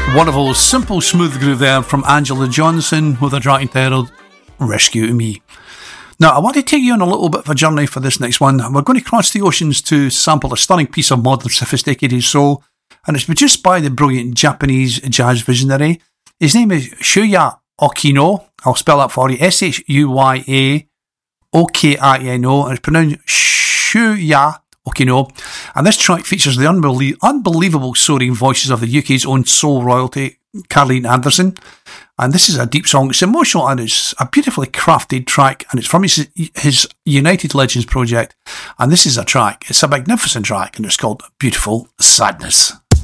Wonderful, simple, smooth groove there from Angela Johnson with a track entitled Rescue Me. Now, I want to take you on a little bit of a journey for this next one. We're going to cross the oceans to sample a stunning piece of modern sophisticated soul, and it's produced by the brilliant Japanese jazz visionary. His name is Shuya Okino. I'll spell that for you. Shuya Okino, and it's pronounced Shuya Okino. And this track features the unbelievable soaring voices of the UK's own soul royalty, Carleen Anderson. And this is a deep song. It's emotional and it's a beautifully crafted track, and it's from his United Legends project. And this is a track. It's a magnificent track, and it's called Beautiful Sadness.